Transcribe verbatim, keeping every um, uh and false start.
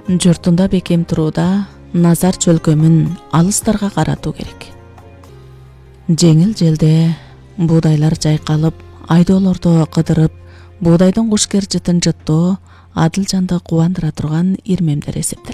журтунда бекем турууда назар чөлкөмүн алыстарга каратуу керек. Жеңил желде буудайлар жайкалып, айдоолордо кыдырып, буудайдын куш керчетин жыттоо адыл жанды кубандыра турган ирмемдер эсептелет.